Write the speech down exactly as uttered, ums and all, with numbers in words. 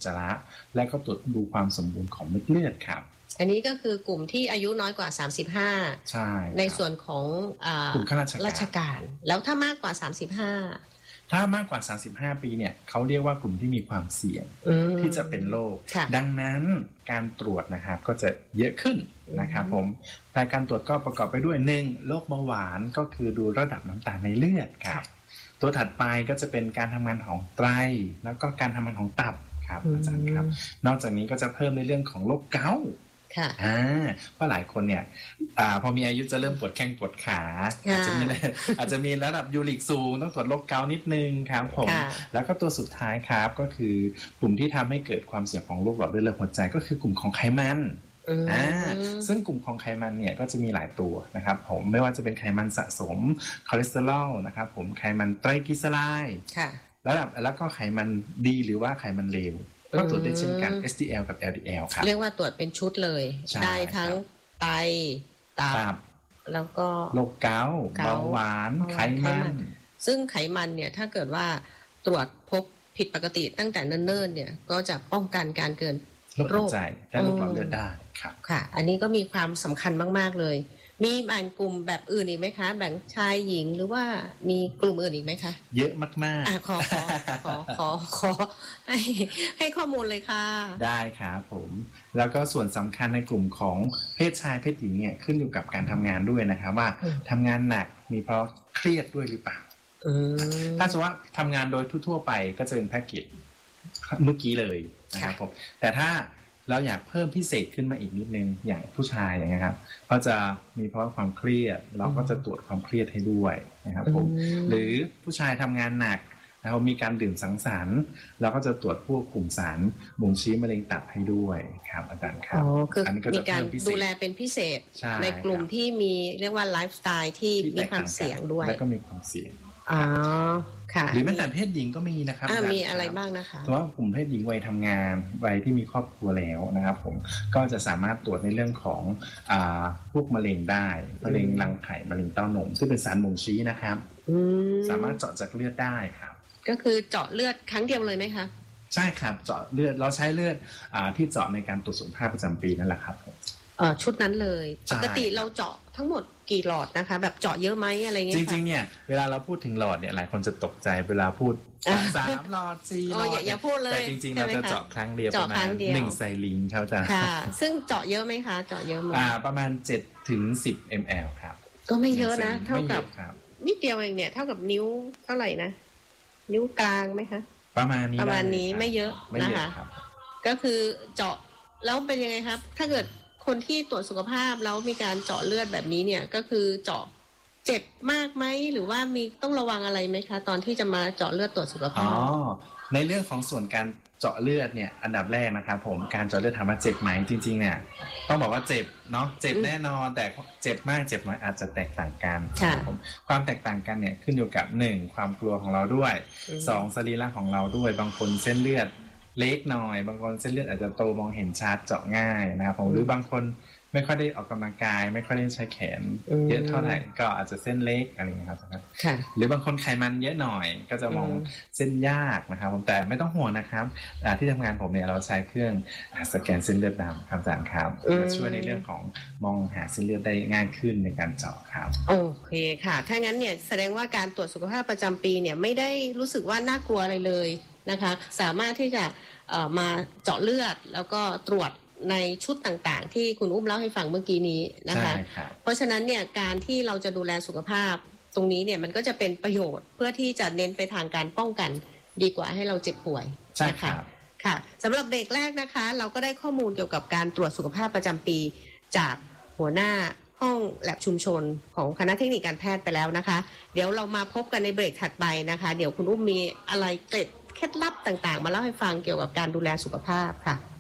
จจาระและก็ตรวจดูความสมบูรณ์ของเม็ดเลือดครับอันนี้ก็คือกลุ่มที่อายุน้อยกว่าสามสิบห้าใช่ในส่วนของอ่ากลุ่มข้าราชการราชการแล้วถ้ามากกว่าสามสิบห้าถ้ามากกว่าสามสิบห้าปีเนี่ยเขาเรียกว่ากลุ่มที่มีความเสี่ยงที่จะเป็นโรคดังนั้นการตรวจนะครับก็จะเยอะขึ้นนะครับผมรายการตรวจก็ประกอบไปด้วยหนึ่งโรคเบาหวานก็คือดูระดับน้ำตาลในเลือดครับตัวถัดไปก็จะเป็นการทำงานของไตแล้วก็การทำงานของตับครับอาจารย์ครับนอกจากนี้ก็จะเพิ่มในเรื่องของโรคเกาต์ค่ะอ่าเพราะหลายคนเนี่ยอ่าพอมีอายุจะเริ่มปวดแข้งปวดขาอาจจะมีอาจจะมีระดับยูริกสูงต้องตรวจโรคเกาต์นิดนึงครับผมแล้วก็ตัวสุดท้ายครับก็คือกลุ่มที่ทำให้เกิดความเสี่ยงของโรคหลอดเลือดหัวใจก็คือกลุ่มของไขมันอ่าซึ่งกลุ่มของไขมันเนี่ยก็จะมีหลายตัวนะครับผมไม่ว่าจะเป็นไขมันสะสมคอเลสเตอรอลนะครับผมไขมันไตรกลีเซอไรด์ค่ะแล้วแล้วก็ไขมันดีหรือว่าไขมันเลวก็ตรวจได้เช่นกัน เอส ดี แอล กับ แอล ดี แอล ครับเรียกว่าตรวจเป็นชุดเลยได้ทั้งไตตับแล้วก็โรคเกาต์เบาหวานไขมันซึ่งไขมันเนี่ยถ้าเกิดว่าตรวจพบผิดปกติตั้งแต่เนิ่นๆเนี่ยก็จะป้องกันการเกิดโรคหัวใจและโรคหลอดเลือดได้ครับค่ะอันนี้ก็มีความสำคัญมากๆเลยมีแบ่งกลุ่มแบบอื่นอีกไหมคะแบ่งชายหญิงหรือว่ามีกลุ่มอื่นอีกไหมคะเยอะมากๆอ่ะขอขอขอขอขอให้ให้ข้อมูลเลยค่ะได้ครับผมแล้วก็ส่วนสำคัญในกลุ่มของเพศชายเพศหญิงเนี่ยขึ้นอยู่กับการทำงานด้วยนะครับว่าทำงานหนักมีเพราะเครียดด้วยหรือเปล่าถ้าสมมติว่าทำงานโดยทั่วๆไปก็จะเป็นแพ็กเกจเมื่อกี้เลยนะครับผมแต่ถ้าเราอยากเพิ่มพิเศษขึ้นมาอีกนิดนึงอย่างผู้ชายอย่างเงี้ยครับก็จะมีเพราะความเครียดเราก็จะตรวจความเครียดให้ด้วยนะครับผมหรือผู้ชายทำงานหนักแล้วมีการดื่มสังสรรค์เราก็จะตรวจพวกกลุ่มสารบ่งชี้มะเร็งตับให้ด้วยครับอาจารย์ครับอ๋อคือมีการดูแลเป็นพิเศษในกลุ่มที่มีเรียกว่าไลฟ์สไตล์ที่มีความเสี่ยงด้วยแล้วก็มีความเสี่ยงอ๋อค่ะหรือแม้แต่เพศหญิงก็มีนะครับมีอะไรบ้างนะคะเพราะว่ากลุ่มเพศหญิงวัยทำงานวัยที่มีครอบครัวแล้วนะครับผมก็จะสามารถตรวจในเรื่องของอ่าพวกมะเร็งได้มะเร็งรังไข่มะเร็งเต้านมซึ่งเป็นสารบ่งชี้นะครับสามารถเจาะจากเลือดได้ครับก็คือเจาะเลือดครั้งเดียวเลยไหมคะใช่ครับเจาะเลือดเราใช้เลือดอ่าที่เจาะในการตรวจสุขภาพประจำปีนั่นแหละครับเอ่อชุดนั้นเลยปกติเราเจาะทั้งหมดกี่หลอดนะคะแบบเจาะเยอะไหมอะไรเงี้ยจริงๆเนี่ยเวลาเราพูดถึงหลอดเนี่ยหลายคนจะตกใจเวลาพูดสามหลอดสี่หลอดอย่าพูดเลยแต่จริงๆเราจะเจาะครั้งเดียวประมาณหนึ่งไซลิงครับจ้ะค่ะซึ่งเจาะเยอะไหมคะเจาะเยอะไหมอ่าประมาณเจ็ดถึงสิบมลครับก็ไม่เยอะนะเท่ากับนิดเดียวเองเนี่ยเท่ากับนิ้วเท่าไหร่นะนิ้วกลางไหมคะประมาณนี้ประมาณนี้ไม่เยอะนะคะก็คือเจาะแล้วเป็นยังไงครับถ้าเกิดคนที่ตรวจสุขภาพแล้วมีการเจาะเลือดแบบนี้เนี่ยก็คือเจาะเจ็บมากไหมหรือว่ามีต้องระวังอะไรไหมคะตอนที่จะมาเจาะเลือดตรวจสุขภาพอ๋อในเรื่องของส่วนการเจาะเลือดเนี่ยอันดับแรกนะครับผมการเจาะเลือดถามว่าเจ็บไหมจริงๆเนี่ยต้องบอกว่าเจ็บเนาะเจ็บแน่นอนแต่เจ็บมากเจ็บน้อยอาจจะแตกต่างกันผมความแตกต่างกันเนี่ยขึ้นอยู่กับหนึ่งความกลัวของเราด้วยสองสรีระของเราด้วยบางคนเส้นเลือดเล็กหน่อยบางคนเส้นเลือดอาจจะโตมองเห็นชัดเจาะง่ายนะครับผมหรือบางคนไม่ค่อยได้ออกกำลังกายไม่ค่อยได้ใช้แขนเยอะเท่าไหร่ก็อาจจะเส้นเล็กอะไรอย่างเงี้ยครับหรือบางคนไขมันเยอะหน่อยก็จะมองเส้นยากนะครับแต่ไม่ต้องห่วงนะครับที่ทำงานผมเนี่ยเราใช้เครื่องสแกนเส้นเลือดดำครับอาจารย์ครับจะช่วยในเรื่องของมองหาเส้นเลือดได้ง่ายขึ้นในการเจาะครับโอเคค่ะถ้างั้นเนี่ยแสดงว่าการตรวจสุขภาพประจำปีเนี่ยไม่ได้รู้สึกว่าน่ากลัวอะไรเลยนะคะสามารถที่จะมาเจาะเลือดแล้วก็ตรวจในชุดต่างๆที่คุณอุ้มเล่าให้ฟังเมื่อกี้นี้นะคะเพราะฉะนั้นเนี่ยการที่เราจะดูแลสุขภาพตรงนี้เนี่ยมันก็จะเป็นประโยชน์เพื่อที่จะเน้นไปทางการป้องกันดีกว่าให้เราเจ็บป่วยใช่ค่ะค่ะสำหรับเบรกแรกนะคะเราก็ได้ข้อมูลเกี่ยวกับการตรวจสุขภาพประจำปีจากหัวหน้าห้องแลบชุมชนของคณะเทคนิคการแพทย์ไปแล้วนะคะเดี๋ยวเรามาพบกันในเบรกถัดไปนะคะเดี๋ยวคุณอุ้มมีอะไรเกร็ดเคล็ดลับต่างๆมาเล่าให้ฟังเกี่ยวกับการดูแลสุขภาพค่ะ